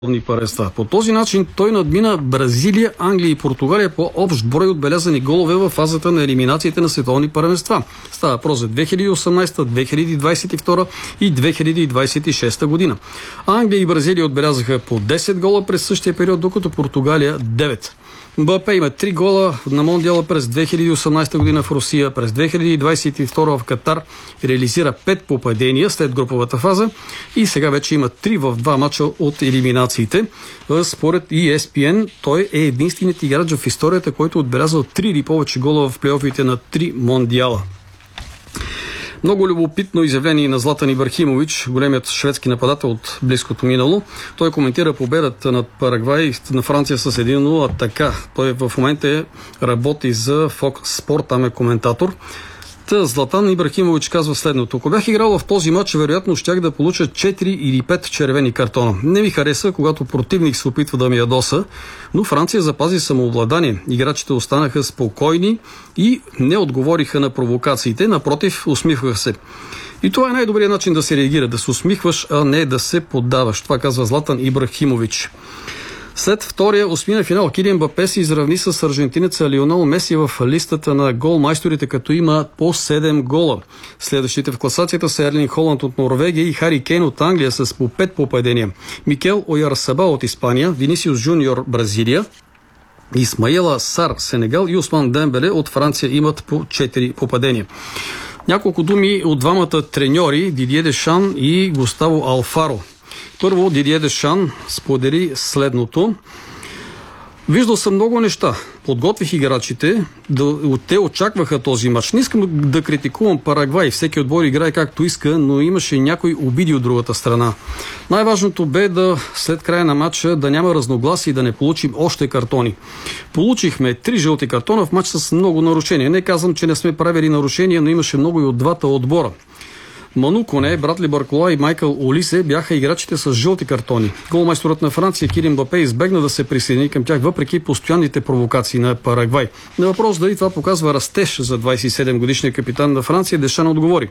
паренства. По този начин той надмина Бразилия, Англия и Португалия по общ брой отбелязани голове в фазата на елиминациите на световни първенства. Става въпрос за 2018, 2022 и 2026 година. Англия и Бразилия отбелязаха по 10 гола през същия период, докато Португалия 9. Мбапе има 3 гола на Мондиала през 2018 година в Русия, през 2022 в Катар реализира 5 попадения след груповата фаза и сега вече има 3 в 2 мача от елиминациите. Според ESPN той е единственият играч в историята, който отбелязал 3 или повече гола в плейофите на 3 Мондиала. Много любопитно изявление на Златан Ибрахимович, големият шведски нападател от близкото минало. Той коментира победата над Парагвай на Франция с 1-0, така. Той в момента работи за Fox Sport, там е коментатор. Златан Ибрахимович казва следното: ако бях играл в този матч, вероятно щях да получа 4 или 5 червени картона. Не ми хареса, когато противник се опитва да ми ядоса, но Франция запази самообладание. Играчите останаха спокойни и не отговориха на провокациите, напротив, усмихваха се. И това е най-добрият начин да се реагира, да се усмихваш, а не да се поддаваш. Това казва Златан Ибрахимович. След втория осмина финал Килиан Мбапе се изравни с аржентинеца Лионел Меси в листата на голмайсторите, като има по 7 гола. Следващите в класацията са Ерлинг Холанд от Норвегия и Хари Кейн от Англия с по 5 попадения. Микел Ойарсабал от Испания, Винисиус Джуниор Бразилия, Исмаела Сар Сенегал и Усман Дембеле от Франция имат по 4 попадения. Няколко думи от двамата треньори Дидие Дешан и Густаво Алфаро. Първо, Дидие Дешан сподели следното: виждал съм много неща. Подготвих играчите, те очакваха този мач. Не искам да критикувам Парагвай. Всеки отбор играе както иска, но имаше някои обиди от другата страна. Най-важното бе след края на матча да няма разногласие и да не получим още картони. Получихме 3 жълти картона в матч с много нарушения. Не казвам, че не сме правили нарушения, но имаше много и от двата отбора. Ману Коне, Братли Баркола и Майкъл Олисе бяха играчите с жълти картони. Голмайсторът на Франция Килиан Мбапе избегна да се присъедини към тях, въпреки постоянните провокации на Парагвай. На въпрос дали това показва растеж за 27-годишния капитан на Франция, Дешан отговори: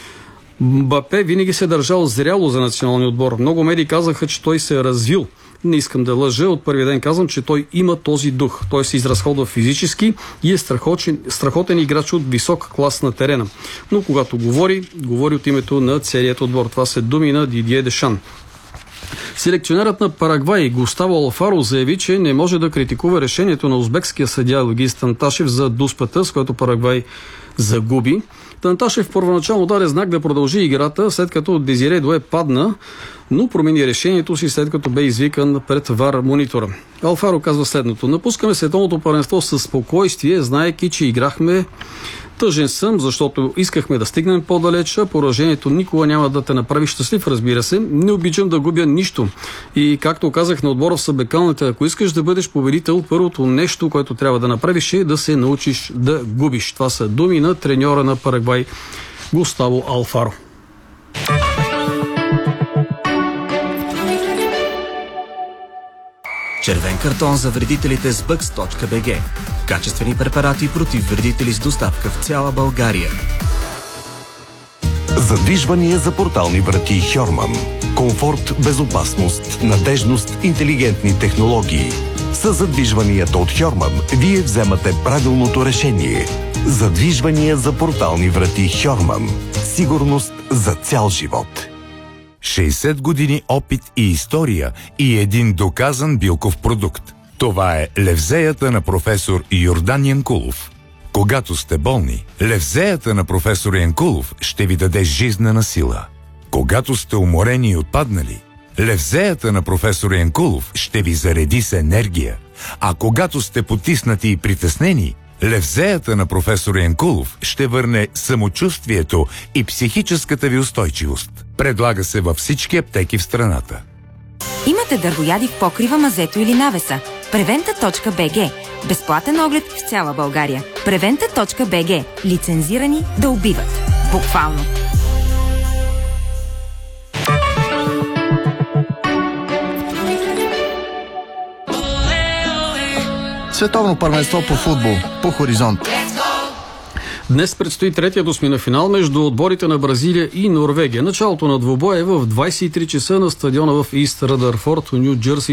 Мбапе винаги се държал зряло за националния отбор. Много медии казаха, че той се е развил. Не искам да лъжа, от първия ден казвам, че той има този дух. Той се изразходва физически и е страхотен играч от висок клас на терена. Но когато говори от името на целият отбор. Това са думи на Дидие Дешан. Селекционерът на Парагвай Густаво Алфаро заяви, че не може да критикува решението на узбекския съдия Логис Танташев за дуспата, с което Парагвай загуби. Танташев първоначално даде знак да продължи играта, след като Дезире Дуе падна, но промени решението си, след като бе извикан пред ВАР монитора. Алфаро казва следното: напускаме световното първенство със спокойствие, знаейки, че играхме. Тъжен съм, защото искахме да стигнем по-далеч, а поражението никога няма да те направи щастлив, разбира се. Не обичам да губя нищо. И както казах на отбора в съблекалната, ако искаш да бъдеш победител, първото нещо, което трябва да направиш, е да се научиш да губиш. Това са думи на треньора на Парагвай Густаво Алфаро. Червен картон за вредителите с Bugs.bg. Качествени препарати против вредители с доставка в цяла България. Задвижвания за портални врати Хьорман. Комфорт, безопасност, надежност, интелигентни технологии. С задвижванията от Хьорман вие вземате правилното решение. Задвижвания за портални врати Хьорман. Сигурност за цял живот. 60 години опит и история и един доказан билков продукт. Това е левзеята на професор Йордан Янкулов. Когато сте болни, левзеята на професор Янкулов ще ви даде жизнена сила. Когато сте уморени и отпаднали, левзеята на професор Янкулов ще ви зареди с енергия. А когато сте потиснати и притеснени, левзеята на професор Янкулов ще върне самочувствието и психическата ви устойчивост. Предлага се във всички аптеки в страната. Имате дървояди в покрива, мазето или навеса? Preventa.bg. Безплатен оглед в цяла България. Preventa.bg. Лицензирани да убиват. Буквално. Световно първенство по футбол по Хоризонт. Днес предстои третия до осмина финал между отборите на Бразилия и Норвегия. Началото на двубоя е в 23 часа на стадиона в Ист Ръдърфорд, Ню Джерси,